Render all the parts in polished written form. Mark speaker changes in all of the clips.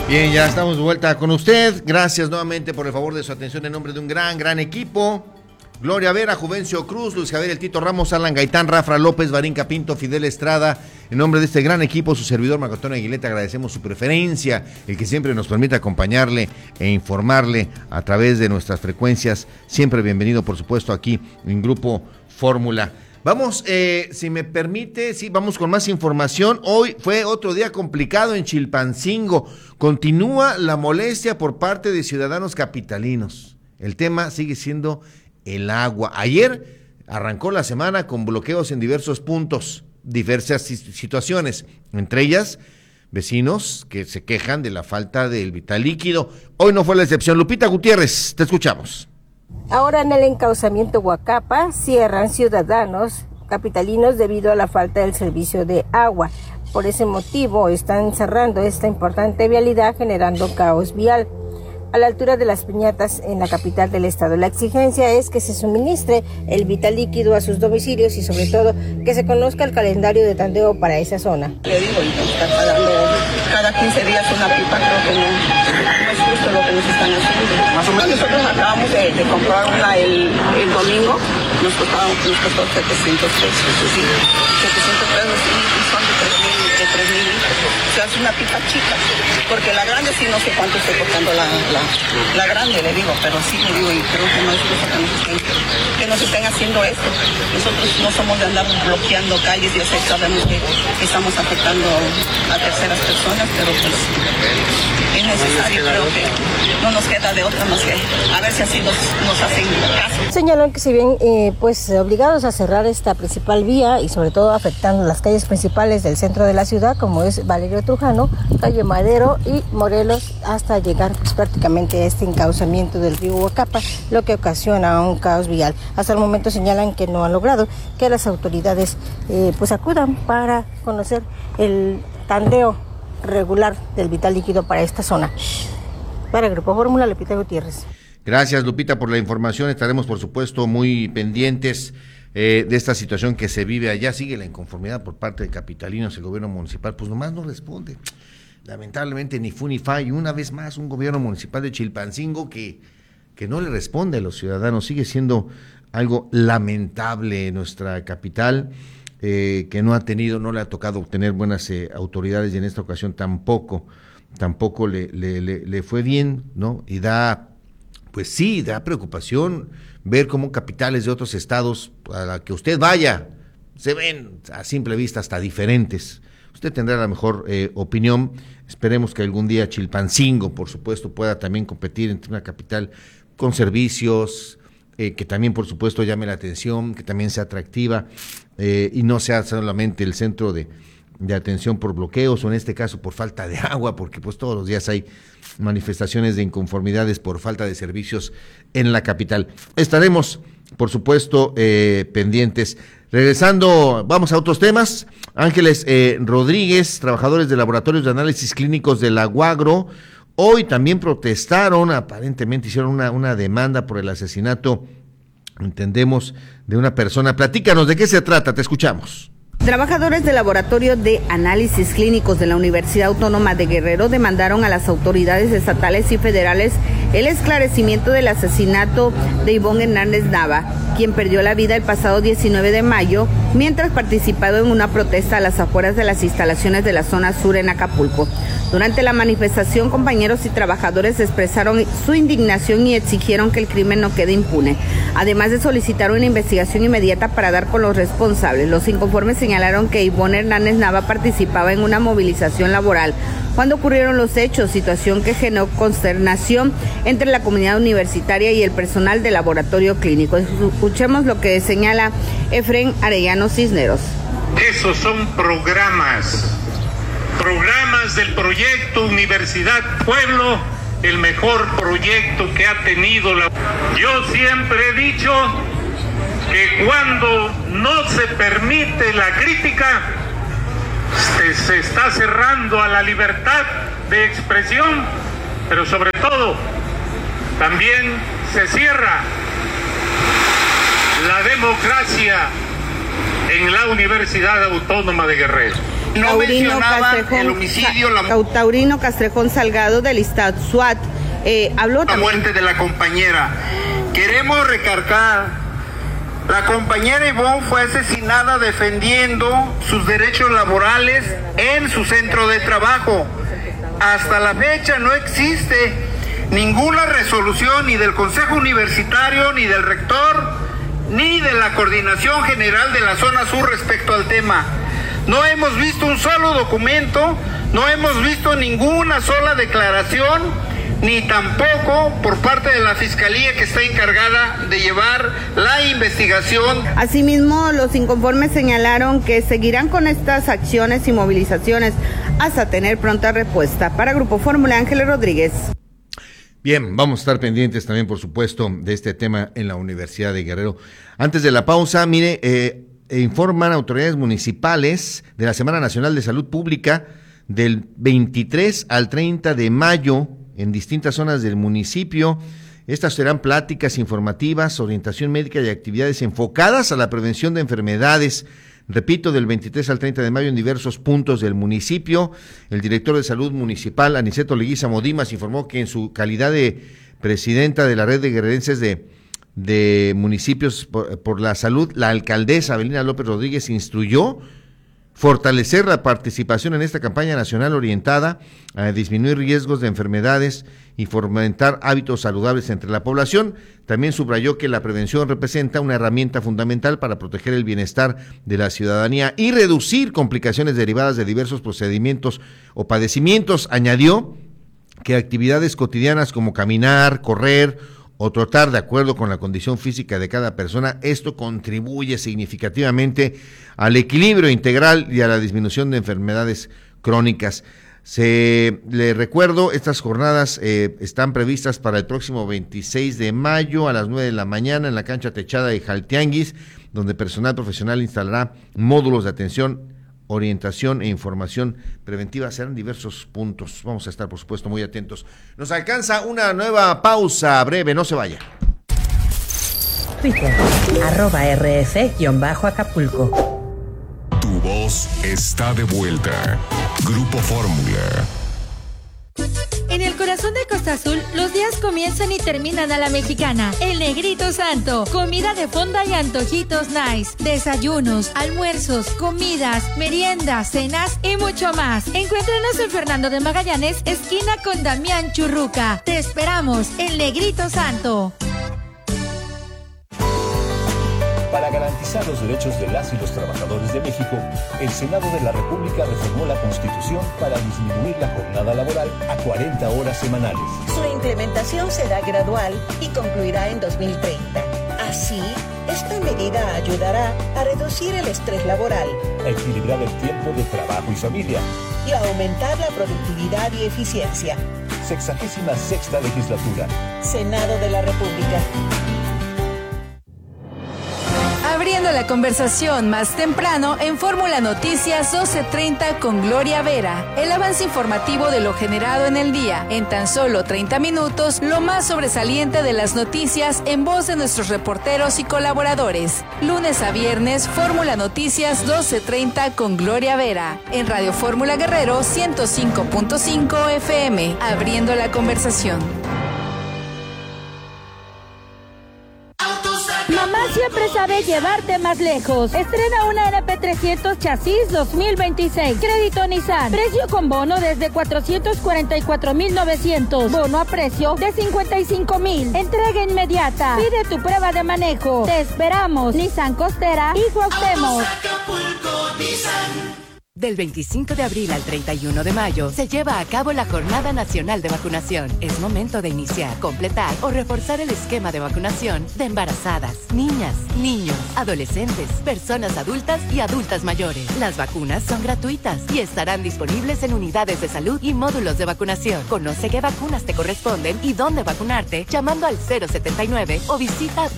Speaker 1: Bien, ya estamos de vuelta con usted. Gracias nuevamente por el favor de su atención en nombre de un gran equipo. Gloria Vera, Juvencio Cruz, Luis Javier El Tito Ramos, Alan Gaitán, Rafa López, Barinca Pinto, Fidel Estrada. En nombre de este gran equipo, su servidor Marco Antonio Aguileta, agradecemos su preferencia, el que siempre nos permite acompañarle e informarle a través de nuestras frecuencias. Siempre bienvenido, por supuesto, aquí en Grupo Fórmula. Vamos, si me permite, sí, vamos con más información. Hoy fue otro día complicado en Chilpancingo. Continúa la molestia por parte de ciudadanos capitalinos. El tema sigue siendo el agua. Ayer arrancó la semana con bloqueos en diversos puntos, diversas situaciones, entre ellas vecinos que se quejan de la falta del vital líquido. Hoy no fue la excepción. Lupita Gutiérrez, te escuchamos.
Speaker 2: Ahora en el encauzamiento Huacapa cierran ciudadanos capitalinos debido a la falta del servicio de agua. Por ese motivo están cerrando esta importante vialidad, generando caos vial a la altura de Las Piñatas en la capital del estado. La exigencia es que se suministre el vital líquido a sus domicilios y sobre todo que se conozca el calendario de tandeo para esa zona.
Speaker 3: Le digo, estar pagando cada 15 días una pipa, creo que no es justo lo que nos están haciendo. Más o menos nosotros acabamos de comprar una el domingo, nos costó 700 pesos, sí, 700 pesos y son de 3,000 litros. O sea, es una pipa chica, porque la grande sí no sé cuánto esté costando la grande, le digo, pero sí le digo, y creo que no es justo que nos estén haciendo esto. Nosotros no somos de andar bloqueando calles, y sabemos que estamos afectando a terceras personas, pero pues es necesario, creo que no nos queda de otra más que a ver si así nos hacen caso.
Speaker 2: Señalan que se ven pues obligados a cerrar esta principal vía y sobre todo afectando las calles principales del centro de la ciudad, como es Valerio Trujano, Calle Madero y Morelos, hasta llegar pues prácticamente a este encauzamiento del río Huacapa, lo que ocasiona un caos vial. Hasta el momento señalan que no han logrado que las autoridades pues acudan para conocer el tandeo regular del vital líquido para esta zona. Para Grupo Fórmula, Lupita Gutiérrez.
Speaker 1: Gracias, Lupita, por la información. Estaremos, por supuesto, muy pendientes de esta situación que se vive allá. Sigue la inconformidad por parte de capitalinos. El gobierno municipal pues nomás no responde. Lamentablemente ni fu ni fa, y una vez más un gobierno municipal de Chilpancingo que no le responde a los ciudadanos. Sigue siendo algo lamentable en nuestra capital, que no le ha tocado obtener buenas autoridades, y en esta ocasión tampoco le fue bien, ¿no? Y da preocupación ver cómo capitales de otros estados a la que usted vaya se ven a simple vista hasta diferentes. Usted tendrá la mejor opinión. Esperemos que algún día Chilpancingo, por supuesto, pueda también competir entre una capital con servicios, que también, por supuesto, llame la atención, que también sea atractiva, y no sea solamente el centro de atención por bloqueos, o en este caso por falta de agua, porque pues todos los días hay manifestaciones de inconformidades por falta de servicios en la capital. Estaremos, por supuesto, pendientes. Regresando, vamos a otros temas. Ángeles Rodríguez, trabajadores de laboratorios de análisis clínicos de la UAGRO, hoy también protestaron, aparentemente hicieron una demanda por el asesinato, entendemos, de una persona. Platícanos, ¿de qué se trata? Te escuchamos.
Speaker 4: Trabajadores del Laboratorio de Análisis Clínicos de la Universidad Autónoma de Guerrero demandaron a las autoridades estatales y federales el esclarecimiento del asesinato de Ivonne Hernández Nava, quien perdió la vida el pasado 19 de mayo mientras participaba en una protesta a las afueras de las instalaciones de la zona sur en Acapulco. Durante la manifestación, compañeros y trabajadores expresaron su indignación y exigieron que el crimen no quede impune, además de solicitar una investigación inmediata para dar con los responsables. Los inconformes señalaron que Ivonne Hernández Nava participaba en una movilización laboral cuando ocurrieron los hechos, situación que generó consternación entre la comunidad universitaria y el personal del laboratorio clínico. Escuchemos lo que señala Efren Arellano Cisneros.
Speaker 5: Esos son programas del proyecto Universidad Pueblo, el mejor proyecto que ha tenido la... Yo siempre he dicho que cuando no se permite la crítica, se está cerrando a la libertad de expresión, pero sobre todo también se cierra la democracia en la Universidad Autónoma de Guerrero.
Speaker 4: Taurino Castrejón Salgado del Istad SWAT habló
Speaker 6: también. La muerte de la compañera. Queremos recargar. La compañera Ivonne fue asesinada defendiendo sus derechos laborales en su centro de trabajo. Hasta la fecha no existe ninguna resolución ni del Consejo Universitario, ni del rector, ni de la Coordinación General de la Zona Sur respecto al tema. No hemos visto un solo documento, no hemos visto ninguna sola declaración, ni tampoco por parte de la Fiscalía, que está encargada de llevar la investigación.
Speaker 4: Asimismo, los inconformes señalaron que seguirán con estas acciones y movilizaciones hasta tener pronta respuesta. Para Grupo Fórmula, Ángeles Rodríguez.
Speaker 1: Bien, vamos a estar pendientes también, por supuesto, de este tema en la Universidad de Guerrero. Antes de la pausa, mire, informan autoridades municipales de la Semana Nacional de Salud Pública del 23 al 30 de mayo, en distintas zonas del municipio. Estas serán pláticas informativas, orientación médica y actividades enfocadas a la prevención de enfermedades. Repito, del 23 al 30 de mayo en diversos puntos del municipio. El director de Salud Municipal, Aniceto Leguízamo Dimas, informó que en su calidad de presidenta de la red de guerrerenses de municipios por la salud, la alcaldesa Avelina López Rodríguez instruyó fortalecer la participación en esta campaña nacional orientada a disminuir riesgos de enfermedades y fomentar hábitos saludables entre la población. También subrayó que la prevención representa una herramienta fundamental para proteger el bienestar de la ciudadanía y reducir complicaciones derivadas de diversos procedimientos o padecimientos. Añadió que actividades cotidianas como caminar, correr o trotar de acuerdo con la condición física de cada persona, esto contribuye significativamente al equilibrio integral y a la disminución de enfermedades crónicas. Le recuerdo, estas jornadas están previstas para el próximo 26 de mayo a las 9 de la mañana en la cancha techada de Jaltianguis, donde personal profesional instalará módulos de atención, orientación e información preventiva. Serán diversos puntos. Vamos a estar, por supuesto, muy atentos. Nos alcanza una nueva pausa breve, no se vaya.
Speaker 7: Twitter, @RF_Acapulco.
Speaker 8: Tu voz está de vuelta. Grupo Fórmula.
Speaker 9: En el corazón de Costa Azul, los días comienzan y terminan a la mexicana. El Negrito Santo, comida de fonda y antojitos nice, desayunos, almuerzos, comidas, meriendas, cenas y mucho más. Encuéntranos en Fernando de Magallanes, esquina con Damián Churruca. Te esperamos, El Negrito Santo.
Speaker 10: Para garantizar los derechos de las y los trabajadores de México, el Senado de la República reformó la Constitución para disminuir la jornada laboral a 40 horas semanales.
Speaker 11: Su implementación será gradual y concluirá en 2030. Así, esta medida ayudará a reducir el estrés laboral,
Speaker 10: a equilibrar el tiempo de trabajo y familia
Speaker 11: y a aumentar la productividad y eficiencia.
Speaker 10: 66ª legislatura.
Speaker 11: Senado de la República.
Speaker 12: Abriendo la conversación más temprano en Fórmula Noticias 12:30 con Gloria Vera. El avance informativo de lo generado en el día. En tan solo 30 minutos, lo más sobresaliente de las noticias en voz de nuestros reporteros y colaboradores. Lunes a viernes, Fórmula Noticias 12:30 con Gloria Vera. En Radio Fórmula Guerrero 105.5 FM. Abriendo la conversación.
Speaker 13: Mamá siempre sabe llevarte más lejos. Estrena una NP300 chasis 2026. Crédito Nissan. Precio con bono desde 444,900. Bono a precio de 55,000. Entrega inmediata. Pide tu prueba de manejo. Te esperamos. Nissan Costera y Cuauhtémoc.
Speaker 14: Del 25 de abril al 31 de mayo se lleva a cabo la Jornada Nacional de Vacunación. Es momento de iniciar, completar o reforzar el esquema de vacunación de embarazadas, niñas, niños, adolescentes, personas adultas y adultas mayores. Las vacunas son gratuitas y estarán disponibles en unidades de salud y módulos de vacunación. Conoce qué vacunas te corresponden y dónde vacunarte llamando al 079 o visita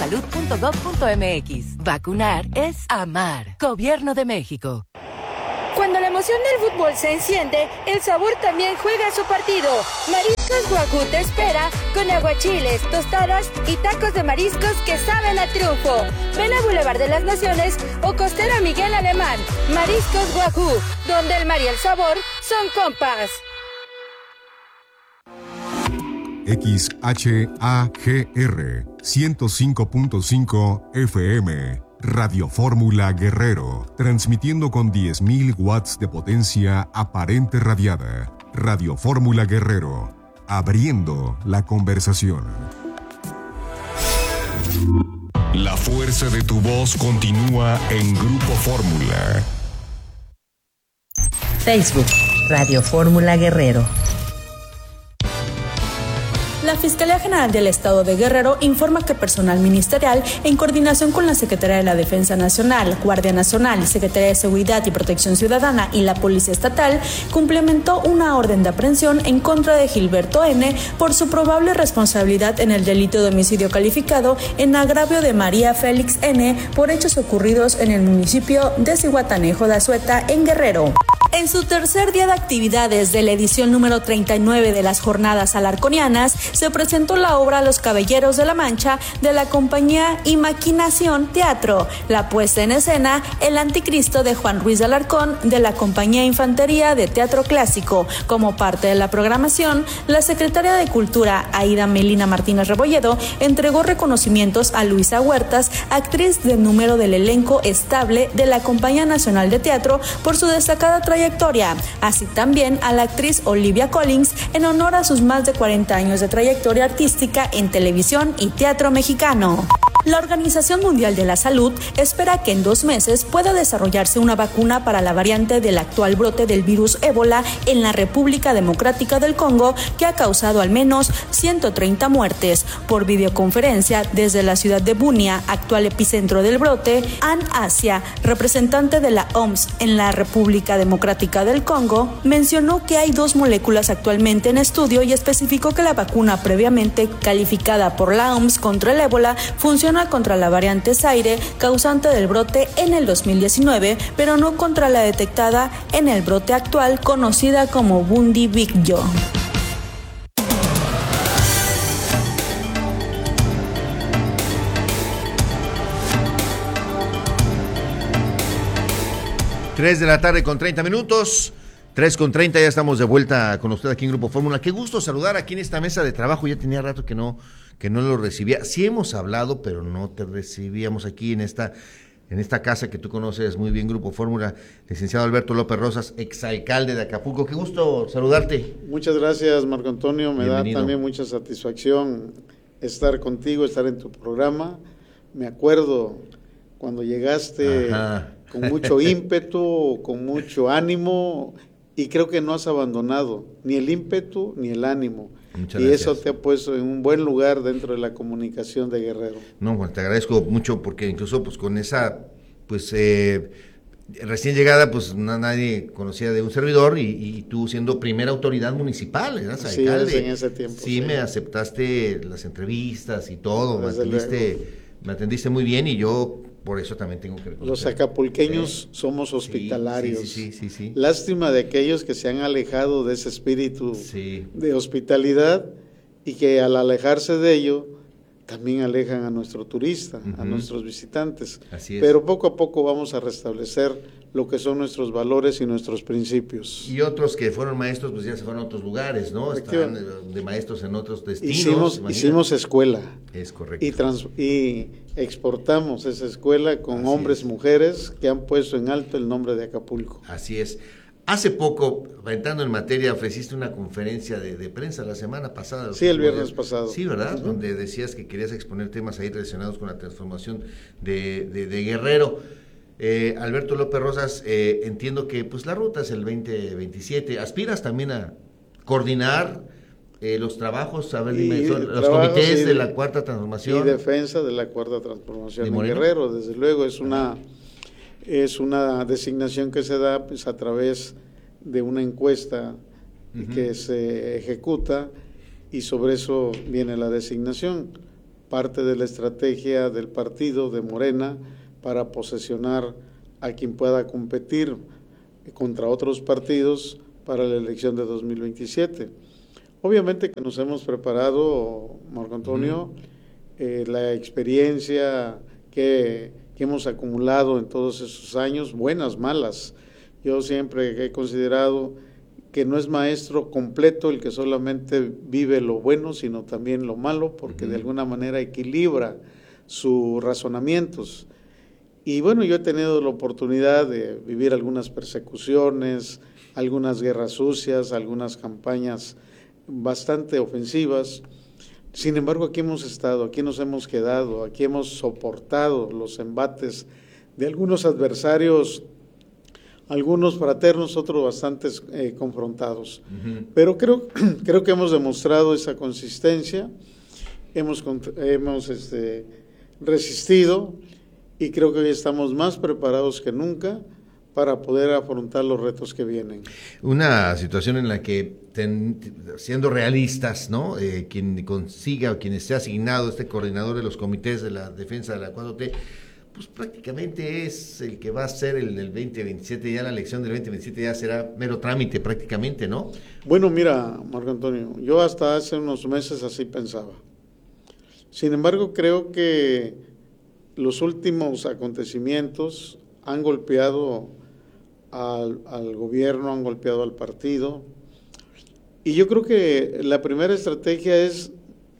Speaker 14: dondemevacuno.salud.gov.mx. Vacunar es amar. Gobierno de México.
Speaker 13: Cuando la emoción del fútbol se enciende, el sabor también juega su partido. Mariscos Wagyu te espera con aguachiles, tostadas y tacos de mariscos que saben a triunfo. Ven a Boulevard de las Naciones o Costera Miguel Alemán. Mariscos Wagyu, donde el mar y el sabor son compas.
Speaker 8: XHAGR 105.5 FM Radio Fórmula Guerrero, transmitiendo con 10.000 watts de potencia aparente radiada. Radio Fórmula Guerrero, abriendo la conversación. La fuerza de tu voz continúa en Grupo Fórmula.
Speaker 7: Facebook, Radio Fórmula Guerrero.
Speaker 15: La Fiscalía General del Estado de Guerrero informa que personal ministerial, en coordinación con la Secretaría de la Defensa Nacional, Guardia Nacional, Secretaría de Seguridad y Protección Ciudadana y la Policía Estatal, cumplimentó una orden de aprehensión en contra de Gilberto N. por su probable responsabilidad en el delito de homicidio calificado en agravio de María Félix N. por hechos ocurridos en el municipio de Zihuatanejo de Azueta, en Guerrero. En su tercer día de actividades de la edición número 39 de las Jornadas Alarconianas, se presentó la obra Los Caballeros de la Mancha de la compañía Imaquinación Teatro, la puesta en escena El Anticristo de Juan Ruiz de Alarcón de la compañía Infantería de Teatro Clásico. Como parte de la programación, la secretaria de Cultura, Aida Melina Martínez Rebolledo, entregó reconocimientos a Luisa Huertas, actriz de número del elenco estable de la Compañía Nacional de Teatro, por su destacada trayectoria, así también a la actriz Olivia Collins en honor a sus más de 40 años de trayectoria artística en televisión y teatro mexicano. La Organización Mundial de la Salud espera que en 2 meses pueda desarrollarse una vacuna para la variante del actual brote del virus ébola en la República Democrática del Congo, que ha causado al menos 130 muertes. Por videoconferencia desde la ciudad de Bunia, actual epicentro del brote, Ann Asia, representante de la OMS en la República Democrática del Congo, mencionó que hay 2 moléculas actualmente en estudio y especificó que la vacuna previamente calificada por la OMS contra el ébola funciona contra la variante Zaire, causante del brote en el 2019, pero no contra la detectada en el brote actual, conocida como Bundibugyo.
Speaker 1: Tres de la tarde con 30 minutos. 3:30, ya estamos de vuelta con usted aquí en Grupo Fórmula. Qué gusto saludar aquí en esta mesa de trabajo. Ya tenía rato que no lo recibía. Sí hemos hablado, pero no te recibíamos aquí en esta casa que tú conoces muy bien, Grupo Fórmula. Licenciado Alberto López Rosas, exalcalde de Acapulco. Qué gusto saludarte.
Speaker 16: Muchas gracias, Marco Antonio. Me
Speaker 1: Bienvenido.
Speaker 16: da también mucha satisfacción estar contigo, estar en tu programa. Me acuerdo cuando llegaste con mucho ímpetu, con mucho ánimo, y creo que no has abandonado ni el ímpetu ni el ánimo. Muchas gracias. Eso te ha puesto en un buen lugar dentro de la comunicación de Guerrero.
Speaker 1: No, Juan, te agradezco mucho porque incluso pues con esa recién llegada, pues nadie conocía de un servidor y tú siendo primera autoridad municipal, eras alcalde.
Speaker 16: Sí, en ese tiempo.
Speaker 1: Sí, me aceptaste las entrevistas y todo, me atendiste muy bien y yo por eso también tengo que reconocer.
Speaker 16: Los acapulqueños somos hospitalarios.
Speaker 1: Sí.
Speaker 16: Lástima de aquellos que se han alejado de ese espíritu de hospitalidad y que al alejarse de ello también alejan a nuestro turista, a nuestros visitantes.
Speaker 1: Así es.
Speaker 16: Pero poco a poco vamos a restablecer lo que son nuestros valores y nuestros principios.
Speaker 1: Y otros que fueron maestros, pues ya se fueron a otros lugares, ¿no? Estaban de maestros en otros destinos.
Speaker 16: Hicimos escuela.
Speaker 1: Es correcto.
Speaker 16: Y exportamos esa escuela con hombres, mujeres que han puesto en alto el nombre de Acapulco.
Speaker 1: Así es. Hace poco, entrando en materia, ofreciste una conferencia de prensa la semana pasada.
Speaker 16: Sí, el viernes pasado.
Speaker 1: Sí, ¿verdad? Donde decías que querías exponer temas ahí relacionados con la transformación de Guerrero. Alberto López Rosas, entiendo que pues la ruta es el 2027. ¿Aspiras también a coordinar los trabajos, los comités de la Cuarta Transformación?
Speaker 16: Y defensa de la Cuarta Transformación en Guerrero, desde luego, es una designación que se da pues a través de una encuesta que se ejecuta y sobre eso viene la designación, parte de la estrategia del partido de Morena para posesionar a quien pueda competir contra otros partidos para la elección de 2027. Obviamente que nos hemos preparado, Marco Antonio, la experiencia que hemos acumulado en todos esos años, buenas, malas. Yo siempre he considerado que no es maestro completo el que solamente vive lo bueno, sino también lo malo, porque de alguna manera equilibra sus razonamientos. Y bueno, yo he tenido la oportunidad de vivir algunas persecuciones, algunas guerras sucias, algunas campañas bastante ofensivas. Sin embargo, aquí hemos estado, aquí nos hemos quedado, aquí hemos soportado los embates de algunos adversarios, algunos fraternos, otros bastante confrontados. Pero creo que hemos demostrado esa consistencia, hemos resistido, y creo que hoy estamos más preparados que nunca para poder afrontar los retos que vienen.
Speaker 1: Una situación en la que, siendo realistas, ¿no? Quien consiga o quien esté asignado este coordinador de los comités de la defensa de la 4T, pues prácticamente es el que va a ser el del 2027, ya la elección del 2027 ya será mero trámite prácticamente, ¿no?
Speaker 16: Bueno, mira, Marco Antonio, yo hasta hace unos meses así pensaba. Sin embargo, creo que los últimos acontecimientos han golpeado al gobierno, han golpeado al partido, y yo creo que la primera estrategia es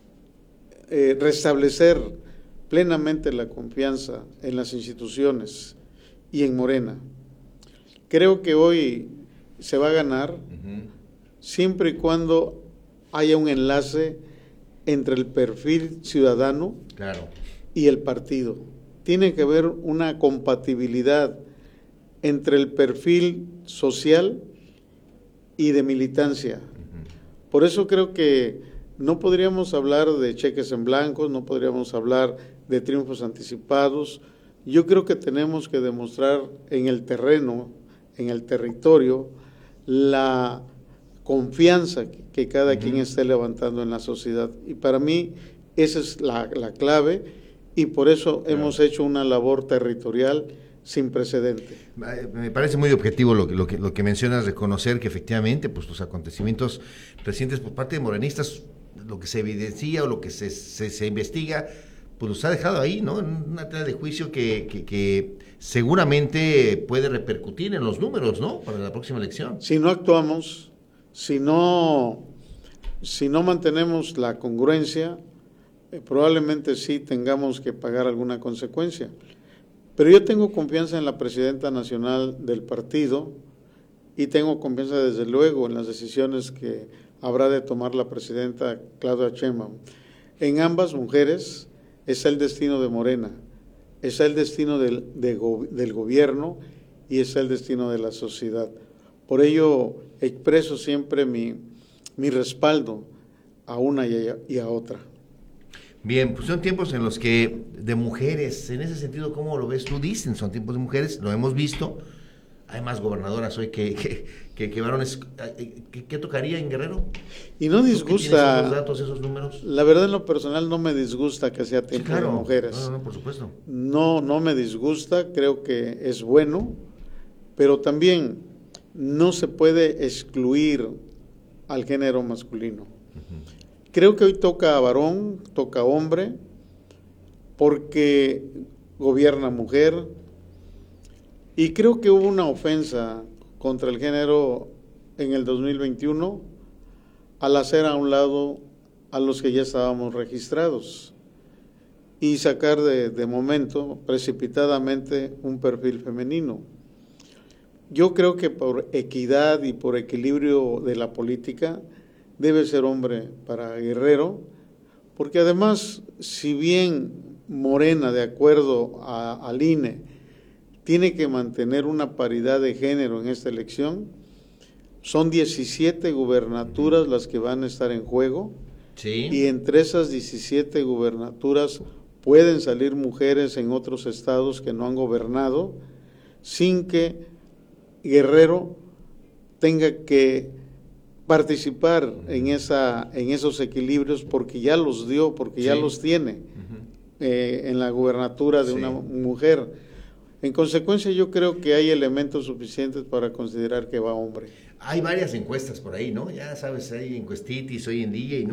Speaker 16: restablecer plenamente la confianza en las instituciones y en Morena. Creo que hoy se va a ganar siempre y cuando haya un enlace entre el perfil ciudadano y el partido. Tiene que haber una compatibilidad entre el perfil social y de militancia. Por eso creo que no podríamos hablar de cheques en blanco, no podríamos hablar de triunfos anticipados. Yo creo que tenemos que demostrar en el terreno, en el territorio, la confianza que cada quien esté levantando en la sociedad. Y para mí esa es la clave, y por eso hemos hecho una labor territorial sin precedente.
Speaker 1: Me parece muy objetivo lo que mencionas, reconocer que efectivamente pues los acontecimientos recientes por parte de morenistas, lo que se evidencia o lo que se investiga, pues los ha dejado ahí, ¿no? En una tela de juicio que seguramente puede repercutir en los números, ¿no? Para la próxima elección.
Speaker 16: Si no actuamos, si no mantenemos la congruencia, probablemente sí tengamos que pagar alguna consecuencia. Pero yo tengo confianza en la presidenta nacional del partido y tengo confianza desde luego en las decisiones que habrá de tomar la presidenta Claudia Sheinbaum. En ambas mujeres es el destino de Morena, es el destino del gobierno y es el destino de la sociedad. Por ello expreso siempre mi respaldo a una y a otra.
Speaker 1: Bien, pues son tiempos en los que de mujeres, en ese sentido, ¿cómo lo ves tú? Dicen, son tiempos de mujeres, lo hemos visto, hay más gobernadoras hoy que varones. ¿Qué tocaría en Guerrero?
Speaker 16: Y no disgusta,
Speaker 1: esos datos, esos números.
Speaker 16: La verdad, en lo personal no me disgusta que sea tiempo de mujeres.
Speaker 1: No, por supuesto.
Speaker 16: No me disgusta, creo que es bueno, pero también no se puede excluir al género masculino. Creo que hoy toca varón, toca hombre, porque gobierna mujer, y creo que hubo una ofensa contra el género en el 2021 al hacer a un lado a los que ya estábamos registrados y sacar de momento, precipitadamente, un perfil femenino. Yo creo que por equidad y por equilibrio de la política debe ser hombre para Guerrero, porque además, si bien Morena, de acuerdo al INE, tiene que mantener una paridad de género en esta elección, son 17 gubernaturas las que van a estar en juego, y entre esas 17 gubernaturas pueden salir mujeres en otros estados que no han gobernado, sin que Guerrero tenga que participar en esos equilibrios, porque ya los dio, porque ya los tiene en la gubernatura de una mujer. En consecuencia, yo creo que hay elementos suficientes para considerar que va hombre.
Speaker 1: Hay varias encuestas por ahí, ¿no? Ya sabes, hay encuestitis hoy en día y